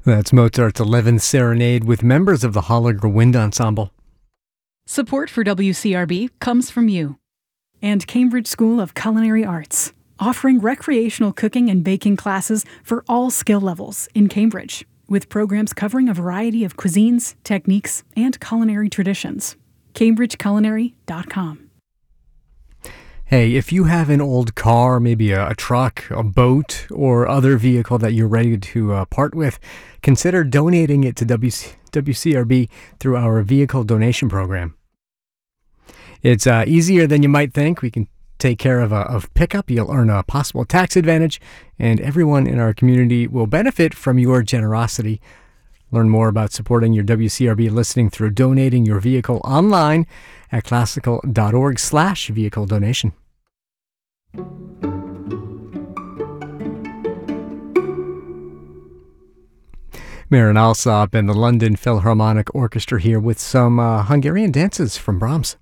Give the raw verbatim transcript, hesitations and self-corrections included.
That's Mozart's eleventh Serenade with members of the Holliger Wind Ensemble. Support for W C R B comes from you. And Cambridge School of Culinary Arts, offering recreational cooking and baking classes for all skill levels in Cambridge, with programs covering a variety of cuisines, techniques, and culinary traditions. cambridge culinary dot com. Hey, if you have an old car, maybe a, a truck, a boat, or other vehicle that you're ready to uh, part with, consider donating it to W C R B through our vehicle donation program. It's uh, easier than you might think. We can take care of a of pickup. You'll earn a possible tax advantage, and everyone in our community will benefit from your generosity. Learn more about supporting your W C R B listening through donating your vehicle online at classical.org slash vehicle donation. Marin Alsop and the London Philharmonic Orchestra here with some uh, Hungarian dances from Brahms.